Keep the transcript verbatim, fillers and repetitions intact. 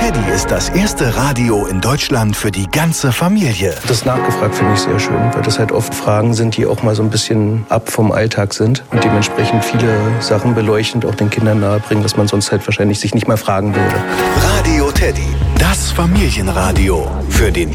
Teddy ist das erste Radio in Deutschland für die ganze Familie. Das nachgefragt finde ich sehr schön, weil das halt oft Fragen sind, die auch mal so ein bisschen ab vom Alltag sind und dementsprechend viele Sachen beleuchtend auch den Kindern nahebringen, was man sonst halt wahrscheinlich sich nicht mal fragen würde. Radio Teddy, das Familienradio für den